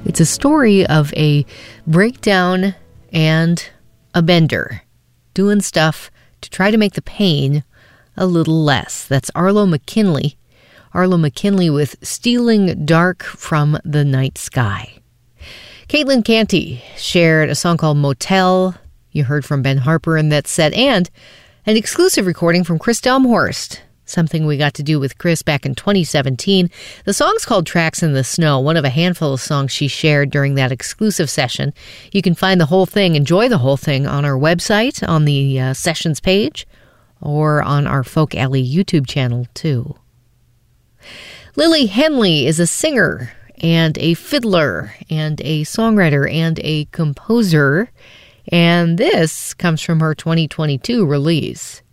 It's a story of a breakdown and a bender doing stuff to try to make the pain a little less. That's Arlo McKinley. Arlo McKinley with Stealing Dark from the Night Sky. Caitlin Canty shared a song called Motel. You heard from Ben Harper in that set, and an exclusive recording from Chris Delmhorst, something we got to do with Chris back in 2017. The song's called Tracks in the Snow, one of a handful of songs she shared during that exclusive session. You can find the whole thing, enjoy the whole thing on our website, on the sessions page, or on our Folk Alley YouTube channel, too. Lily Henley is a singer and a fiddler and a songwriter and a composer, and this comes from her 2022 release.